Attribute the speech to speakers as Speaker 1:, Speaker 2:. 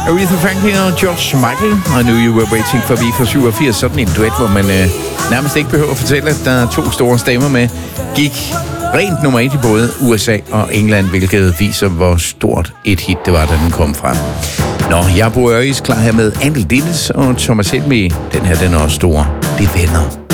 Speaker 1: Aretha Franklin og George Michael, I Knew You Were Waiting For Me fra 87. Sådan en duet, hvor man nærmest ikke behøver at fortælle, at der er to store stemmer med. Gik rent nummer 1 i både USA og England, hvilket viser, hvor stort et hit det var, da den kom frem. Nå, jeg bor klar her med Andy Dennis og Thomas Helmig. Den her, den er også stor. Det er Venner.